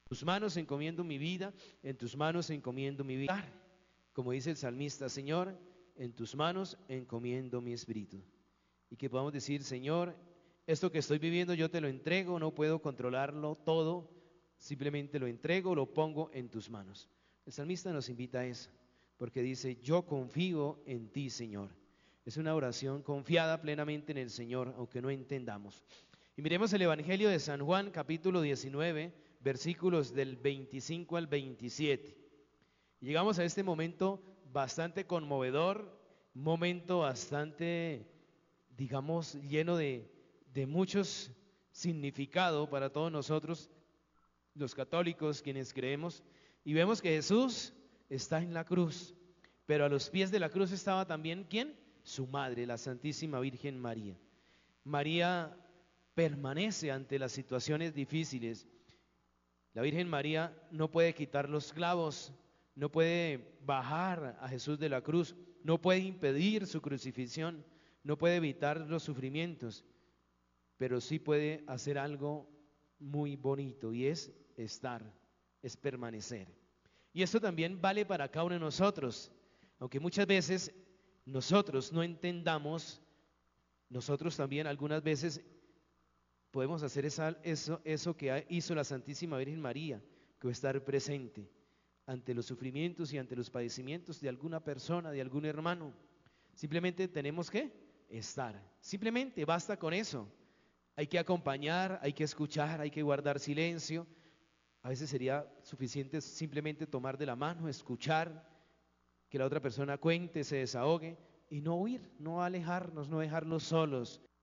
tus manos encomiendo mi vida, en tus manos encomiendo mi vida. Como dice el salmista, Señor, en tus manos encomiendo mi espíritu. Y que podamos decir, Señor, esto que estoy viviendo yo te lo entrego, no puedo controlarlo todo, simplemente lo entrego, lo pongo en tus manos. El salmista nos invita a eso, porque dice, yo confío en ti, Señor. Es una oración confiada plenamente en el Señor, aunque no entendamos. Y miremos el Evangelio de San Juan, capítulo 19, versículos del 25 al 27. Y llegamos a este momento bastante conmovedor, momento bastante, digamos, lleno de muchos significados para todos nosotros, los católicos, quienes creemos. Y vemos que Jesús está en la cruz, pero a los pies de la cruz estaba también, ¿quién? Su madre, la Santísima Virgen María. María permanece ante las situaciones difíciles. La Virgen María no puede quitar los clavos, no puede bajar a Jesús de la cruz, no puede impedir su crucifixión, no puede evitar los sufrimientos, pero sí puede hacer algo muy bonito y es estar, es permanecer. Y esto también vale para cada uno de nosotros, aunque muchas veces nosotros no entendamos, nosotros también algunas veces podemos hacer eso que hizo la Santísima Virgen María, que es estar presente ante los sufrimientos y ante los padecimientos de alguna persona, de algún hermano. Simplemente tenemos que estar, simplemente basta con eso. Hay que acompañar, hay que escuchar, hay que guardar silencio. A veces sería suficiente simplemente tomar de la mano, escuchar, que la otra persona cuente, se desahogue y no huir, no alejarnos, no dejarlos solos.